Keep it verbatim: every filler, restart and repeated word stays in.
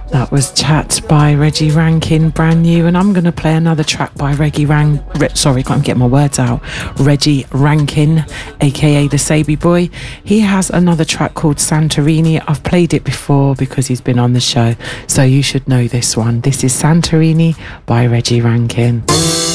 That was Chat by Reggie Rankin, brand new, and I'm going to play another track by Reggie Ran. Re- sorry, can't get my words out. Reggie Rankin, aka the Sabi Boy. He has another track called Santorini. I've played it before because he's been on the show, so you should know this one. This is Santorini by Reggie Rankin.